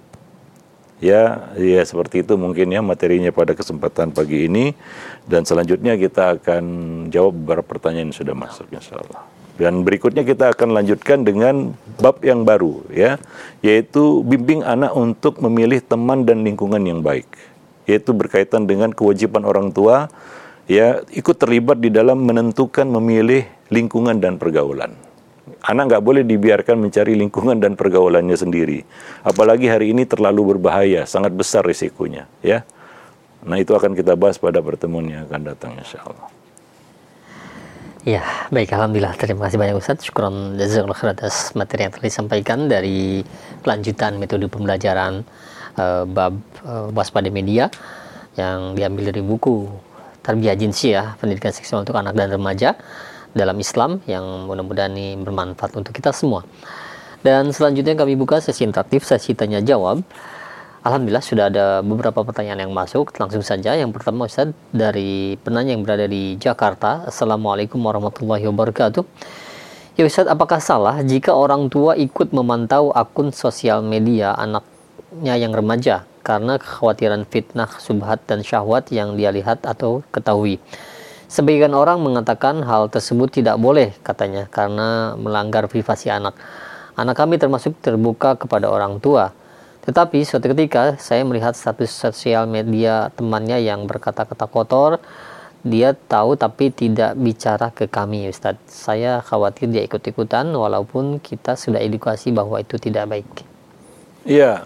Ya seperti itu mungkin ya materinya pada kesempatan pagi ini, dan selanjutnya kita akan jawab beberapa pertanyaan yang sudah masuk insyaallah. Dan berikutnya kita akan lanjutkan dengan bab yang baru, ya, yaitu bimbing anak untuk memilih teman dan lingkungan yang baik, yaitu berkaitan dengan kewajiban orang tua, ya, ikut terlibat di dalam menentukan memilih lingkungan dan pergaulan. Anak nggak boleh dibiarkan mencari lingkungan dan pergaulannya sendiri. Apalagi hari ini terlalu berbahaya, sangat besar risikonya, ya. Nah, itu akan kita bahas pada pertemuan yang akan datang, insya Allah. Ya, baik, alhamdulillah. Terima kasih banyak Ustaz. Syukron jazakallahu khair atas materi yang telah disampaikan dari kelanjutan metode pembelajaran bab waspada media yang diambil dari buku Tarbiyah Jinsiyah, Pendidikan Seksual untuk Anak dan Remaja dalam Islam, yang mudah-mudahan ini bermanfaat untuk kita semua. Dan selanjutnya kami buka sesi interaktif, sesi tanya jawab. Alhamdulillah sudah ada beberapa pertanyaan yang masuk. Langsung saja, yang pertama Ustaz dari penanya yang berada di Jakarta. Assalamualaikum warahmatullahi wabarakatuh. Ya Ustaz, apakah salah jika orang tua ikut memantau akun sosial media anaknya yang remaja karena kekhawatiran fitnah, subhat dan syahwat yang dia lihat atau ketahui? Sebagian orang mengatakan hal tersebut tidak boleh katanya karena melanggar privasi anak. Anak kami termasuk terbuka kepada orang tua. Tetapi suatu ketika saya melihat status sosial media temannya yang berkata-kata kotor. Dia tahu tapi tidak bicara ke kami, Ustadz. Saya khawatir dia ikut-ikutan walaupun kita sudah edukasi bahwa itu tidak baik. Iya,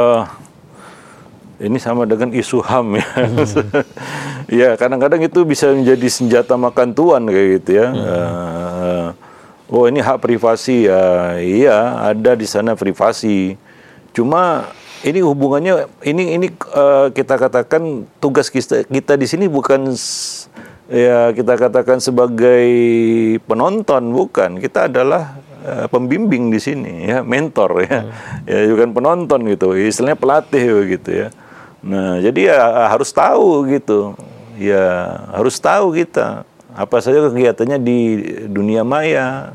ini sama dengan isu HAM, ya. Ya, kadang-kadang itu bisa menjadi senjata makan tuan kayak gitu, ya. Oh, ini hak privasi, ya. Iya, ada di sana privasi. Cuma ini hubungannya, ini kita katakan tugas kita di sini bukan, ya, kita katakan sebagai penonton, bukan. Kita adalah pembimbing di sini, ya, mentor, ya. Ya, bukan penonton gitu, istilahnya pelatih begitu, ya. Nah, jadi ya harus tahu gitu. Ya, harus tahu kita apa saja kegiatannya di dunia maya.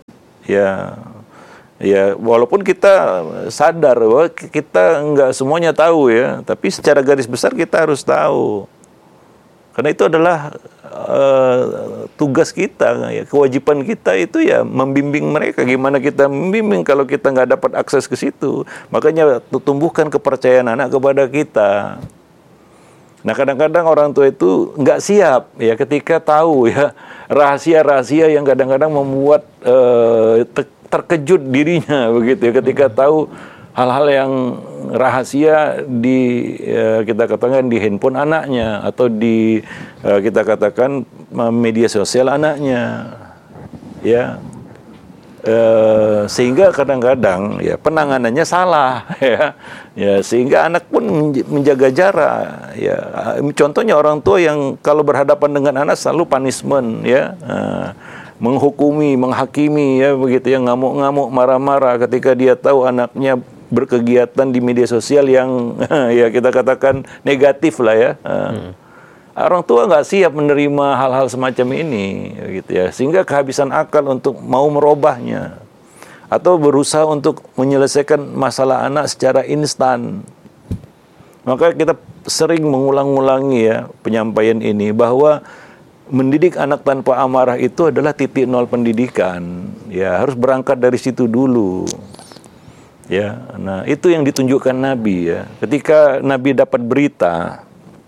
Ya, walaupun kita sadar bahwa kita nggak semuanya tahu, ya, tapi secara garis besar kita harus tahu. Karena itu adalah tugas kita, ya, kewajiban kita itu ya membimbing mereka. Gimana kita membimbing kalau kita nggak dapat akses ke situ? Makanya tumbuhkan kepercayaan anak kepada kita. Nah, kadang-kadang orang tua itu nggak siap, ya, ketika tahu, ya, rahasia-rahasia yang kadang-kadang membuat terkejut dirinya begitu, ya, ketika tahu hal-hal yang rahasia di kita katakan di handphone anaknya atau di kita katakan media sosial anaknya, ya. Sehingga kadang-kadang ya penanganannya salah, ya. Ya, sehingga anak pun menjaga jarak, ya. Contohnya orang tua yang kalau berhadapan dengan anak selalu punishment, ya. Menghukumi, menghakimi, ya, begitu, ya, ngamuk-ngamuk, marah-marah ketika dia tahu anaknya berkegiatan di media sosial yang ya kita katakan negatif lah, ya. Orang tua nggak siap menerima hal-hal semacam ini, gitu, ya, sehingga kehabisan akal untuk mau merubahnya atau berusaha untuk menyelesaikan masalah anak secara instan. Maka kita sering mengulang-ulangi, ya, penyampaian ini bahwa mendidik anak tanpa amarah itu adalah titik nol pendidikan, ya, harus berangkat dari situ dulu, ya. Nah, itu yang ditunjukkan Nabi, ya, ketika Nabi dapat berita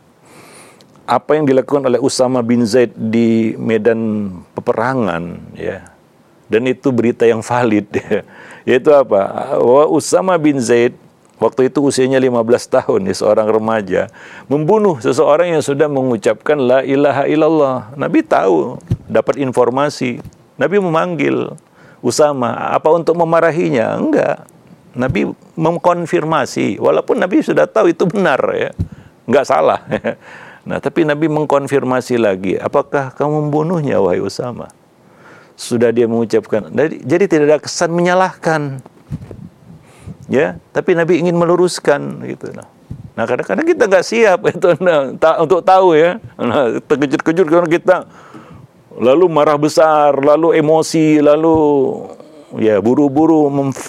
apa yang dilakukan oleh Usama bin Zaid di medan peperangan, ya, dan itu berita yang valid, ya, yaitu apa? Bahwa Usama bin Zaid waktu itu usianya 15 tahun, ya, seorang remaja, membunuh seseorang yang sudah mengucapkan la ilaha illallah. Nabi tahu, dapat informasi. Nabi memanggil Usama, apa untuk memarahinya? Enggak. Nabi mengkonfirmasi, walaupun Nabi sudah tahu itu benar, ya, enggak salah. Nah, tapi Nabi mengkonfirmasi lagi, apakah kamu membunuhnya, wahai Usama? Sudah dia mengucapkan, jadi tidak ada kesan menyalahkan. Ya, tapi Nabi ingin meluruskan, gitu. Nah, kadang-kadang kita nggak siap itu, untuk tahu, ya. Nah, terkejut-kejut karena kita lalu marah besar, lalu emosi, lalu ya buru-buru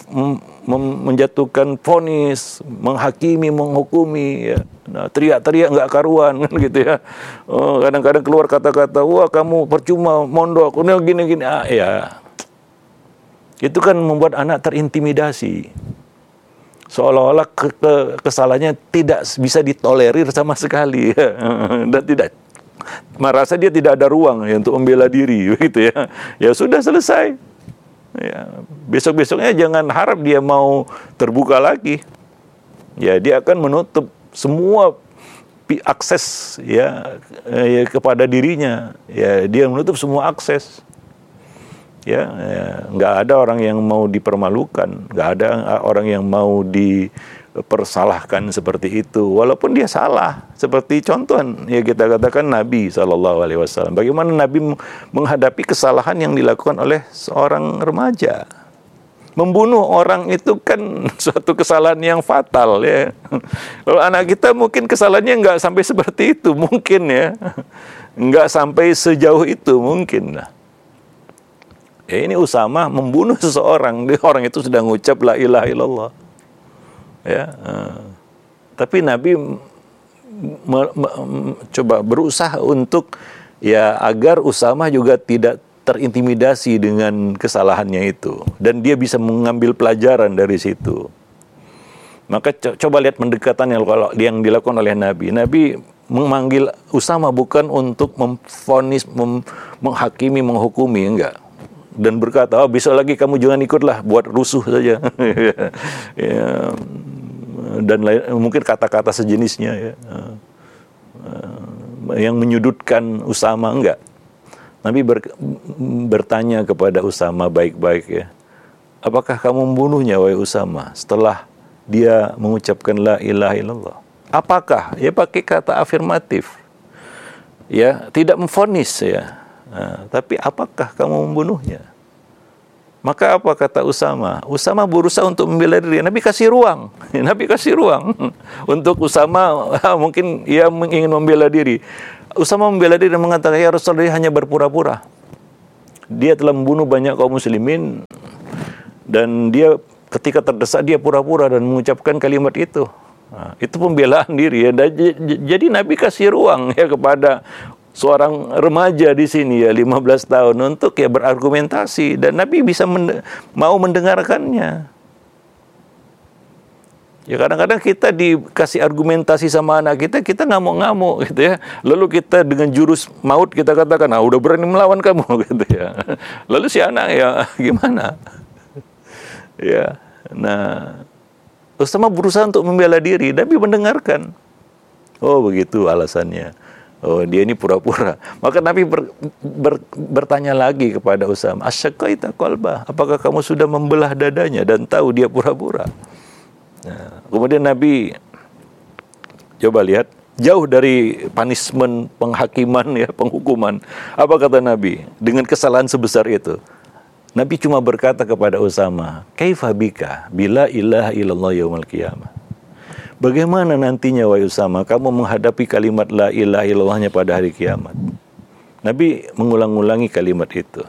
menjatuhkan vonis, menghakimi, menghukumi, ya. Nah, teriak-teriak nggak karuan, kan, gitu, ya. Oh, kadang-kadang keluar kata-kata, wah, kamu percuma mondok, gini-gini, ya. Itu kan membuat anak terintimidasi. Seolah-olah kesalahannya tidak bisa ditolerir sama sekali ya. Dan tidak merasa dia tidak ada ruang ya, untuk membela diri begitu ya. Ya sudah, selesai. Ya, besok-besoknya jangan harap dia mau terbuka lagi. Ya, dia akan menutup semua akses ya kepada dirinya. Ya, dia menutup semua akses. Ya, nggak ada orang yang mau dipermalukan, nggak ada orang yang mau dipersalahkan seperti itu, walaupun dia salah. Seperti contohan ya kita katakan Nabi SAW. Bagaimana Nabi menghadapi kesalahan yang dilakukan oleh seorang remaja? Membunuh orang itu kan suatu kesalahan yang fatal ya. Kalau anak kita mungkin kesalahannya nggak sampai seperti itu, mungkin ya, nggak sampai sejauh itu mungkin lah. Ya, ini Usama membunuh seseorang, orang itu sudah ngucap la ilaha illallah. Ya, tapi Nabi coba berusaha untuk ya agar Usama juga tidak terintimidasi dengan kesalahannya itu, dan dia bisa mengambil pelajaran dari situ. Maka coba lihat pendekatan yang dilakukan oleh Nabi. Nabi memanggil Usama bukan untuk memvonis, menghakimi, menghukumi, enggak. Dan berkata, oh besok lagi kamu jangan ikutlah, buat rusuh saja. Ya, dan mungkin kata-kata sejenisnya ya, yang menyudutkan Usama, enggak. Nabi bertanya kepada Usama baik-baik ya, apakah kamu membunuhnya wahai Usama setelah dia mengucapkan la ilaha illallah? Apakah? Ya pakai kata afirmatif. Ya, tidak memvonis ya. Tapi apakah kamu membunuhnya? Maka apa kata Usama? Usama berusaha untuk membela diri. Nabi kasih ruang. Nabi kasih ruang untuk Usama. Mungkin ia ingin membela diri. Usama membela diri dan mengatakan, ya Rasulullah, dia hanya berpura-pura. Dia telah membunuh banyak kaum muslimin, dan dia ketika terdesak dia pura-pura dan mengucapkan kalimat itu. Itu pembelaan diri ya. Jadi Nabi kasih ruang ya kepada seorang remaja di sini ya 15 tahun untuk ya berargumentasi, dan Nabi bisa mau mendengarkannya. Ya kadang-kadang kita dikasih argumentasi sama anak kita ngamuk-ngamuk gitu ya. Lalu kita dengan jurus maut kita katakan, udah berani melawan kamu gitu ya. Lalu si anak ya gimana? Ya. Nah, Usama berusaha untuk membela diri, Nabi mendengarkan. Oh, begitu alasannya. Oh, dia ini pura-pura. Maka Nabi bertanya lagi kepada Usama, asyaqaita qalbah? Apakah kamu sudah membelah dadanya dan tahu dia pura-pura? Nah, kemudian Nabi coba lihat jauh dari punishment, penghakiman ya, penghukuman. Apa kata Nabi dengan kesalahan sebesar itu? Nabi cuma berkata kepada Usama, kaifa bika bila ilaha illallah yaumil qiyamah? Bagaimana nantinya wahai Usama kamu menghadapi kalimat la ilaha illallahnya pada hari kiamat? Nabi mengulang-ulangi kalimat itu.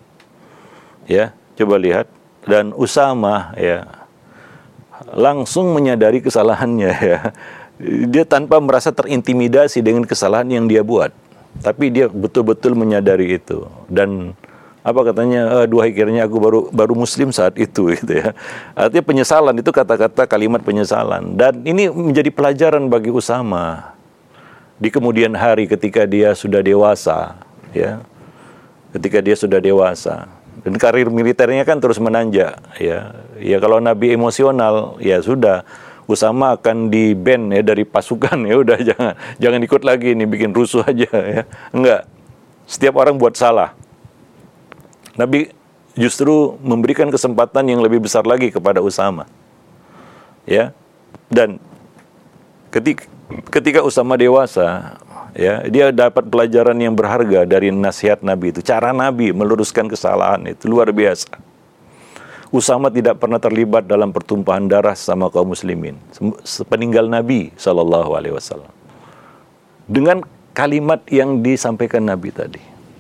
Ya, coba lihat, dan Usama ya langsung menyadari kesalahannya ya. Dia tanpa merasa terintimidasi dengan kesalahan yang dia buat, tapi dia betul-betul menyadari itu. Dan apa katanya, duhai kiranya aku baru muslim saat itu gitu ya. Artinya penyesalan itu kata-kata kalimat penyesalan, dan ini menjadi pelajaran bagi Usama di kemudian hari ketika dia sudah dewasa ya. Ketika dia sudah dewasa dan karir militernya kan terus menanjak ya. Ya kalau Nabi emosional ya sudah, Usama akan di-ban ya dari pasukan, ya udah jangan ikut lagi nih, bikin rusuh aja ya. Enggak. Setiap orang buat salah. Nabi justru memberikan kesempatan yang lebih besar lagi kepada Usama. Ya. Dan ketika Usama dewasa, ya, dia dapat pelajaran yang berharga dari nasihat Nabi itu. Cara Nabi meluruskan kesalahan itu luar biasa. Usama tidak pernah terlibat dalam pertumpahan darah sama kaum muslimin sepeninggal Nabi SAW. Dengan kalimat yang disampaikan Nabi tadi.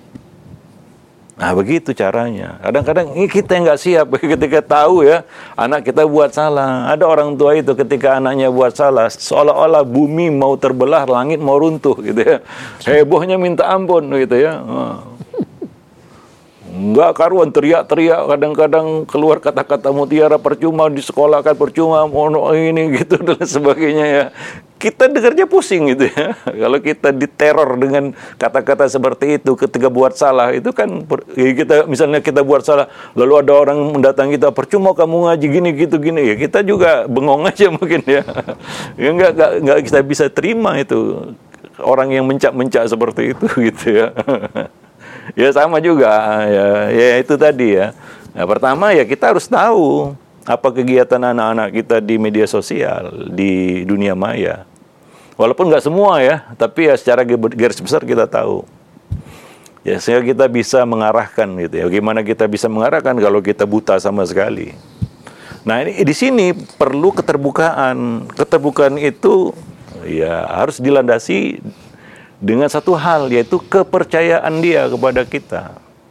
Nah, begitu caranya. Kadang-kadang ini kita yang nggak siap ketika tahu ya anak kita buat salah. Ada orang tua itu ketika anaknya buat salah, seolah-olah bumi mau terbelah, langit mau runtuh gitu ya. Hebohnya minta ampun gitu ya. nggak karuan, teriak-teriak, kadang-kadang keluar kata-kata mutiara, percuma di sekolah kan, percuma mono ini gitu dan sebagainya ya. Kita dengarnya pusing gitu ya. Kalau kita diteror dengan kata-kata seperti itu ketika buat salah, itu kan kita misalnya kita buat salah, lalu ada orang mendatangi kita, percuma kamu ngaji gini gitu gini ya, kita juga bengong aja mungkin ya. Ya nggak kita bisa terima itu orang yang mencak-mencak seperti itu gitu ya. Ya sama juga, ya itu tadi ya. Nah, pertama ya kita harus tahu apa kegiatan anak-anak kita di media sosial, di dunia maya. Walaupun nggak semua ya, tapi ya secara garis besar kita tahu. Ya sehingga kita bisa mengarahkan gitu ya. Gimana kita bisa mengarahkan kalau kita buta sama sekali. Nah ini di sini perlu keterbukaan. Keterbukaan itu ya harus dilandasi dengan satu hal, yaitu kepercayaan dia kepada kita.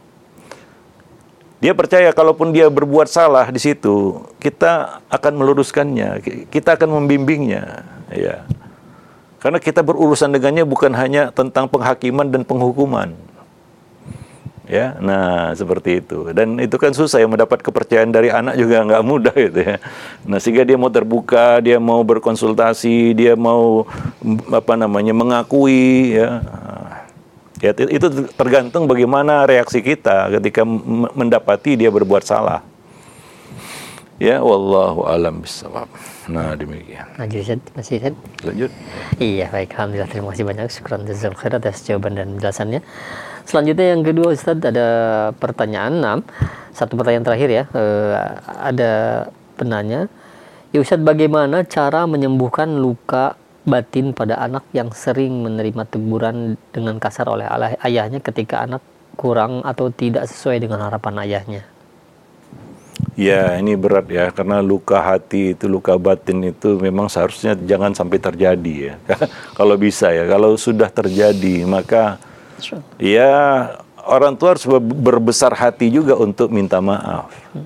Dia percaya kalaupun dia berbuat salah di situ, kita akan meluruskannya, kita akan membimbingnya, ya. Karena kita berurusan dengannya bukan hanya tentang penghakiman dan penghukuman. Ya, nah seperti itu. Dan itu kan susah ya, mendapat kepercayaan dari anak juga nggak mudah gitu ya. Nah sehingga dia mau terbuka, dia mau berkonsultasi, dia mau mengakui ya. Ya itu tergantung bagaimana reaksi kita ketika mendapati dia berbuat salah. Ya, wallahu a'lam bishawab. Nah demikian. Masih Ustaz? Lanjut. Iya, baik, alhamdulillah, terima kasih banyak. Syukran jazakallahu khair atas jawaban dan penjelasannya. Selanjutnya yang kedua Ustaz, ada pertanyaan. Satu pertanyaan terakhir ya. Ada penanya, ya Ustaz, bagaimana cara menyembuhkan luka batin pada anak yang sering menerima teguran dengan kasar oleh ayahnya ketika anak kurang atau tidak sesuai dengan harapan ayahnya? Ya, ini berat ya, karena luka hati itu, luka batin itu memang seharusnya jangan sampai terjadi ya. Kalau bisa ya, kalau sudah terjadi maka ya orang tua harus berbesar hati juga untuk minta maaf.